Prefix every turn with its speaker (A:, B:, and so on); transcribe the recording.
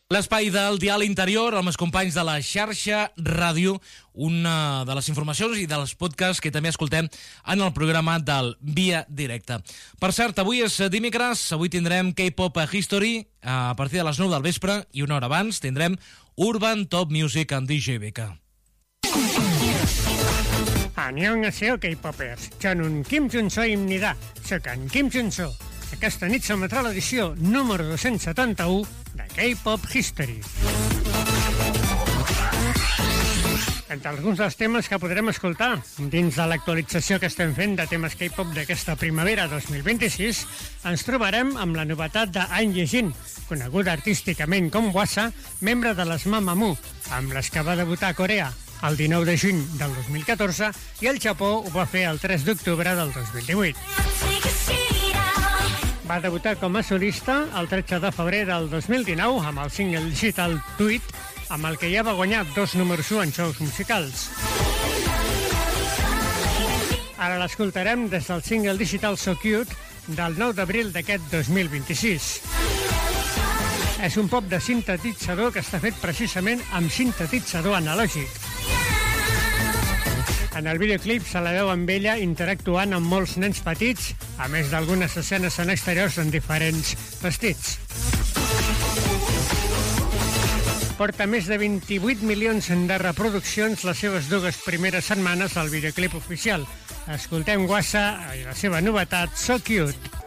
A: L'espai del dial interior amb els companys de la xarxa ràdio, una de les informacions i dels podcasts que també escoltem en el programa del Via Directa. Per cert, avui és dimecres, avui tindrem K-Pop History a partir de les 9 del vespre i una hora abans tindrem Urban Top Music amb DJ Beka.
B: 안녕하세요, K-Popers. 저는 김준서입니다. Soc en Kim Junso. Aquesta nit s'emetrà l'edició número 271 de K-Pop History. Entre alguns dels temes que podrem escoltar dins de l'actualització que estem fent de temes K-Pop d'aquesta primavera 2026, ens trobarem amb la novetat de Ain Yejin, coneguda artísticament com Wasa, membre de les Mamamoo, amb les que va debutar a Corea el 19 de juny del 2014 i el Japó ho va fer el 3 d'octubre del 2018. Va debutar com a solista el 13 de febrer del 2019 amb el single digital Tweet, amb el que ja va guanyar 2 números 1 en shows musicals. Ara l'escoltarem des del single digital So Cute del 9 d'abril d'aquest 2026. És un pop de sintetitzador que està fet precisament amb sintetitzador analògic. En el videoclip se la veu amb ella interactuant amb molts nens petits, a més d'algunes escenes en exteriors en diferents vestits. Porta més de 28 milions de reproduccions les seves 2 primeres setmanes al videoclip oficial. Escoltem Wasa i la seva novetat So Cute.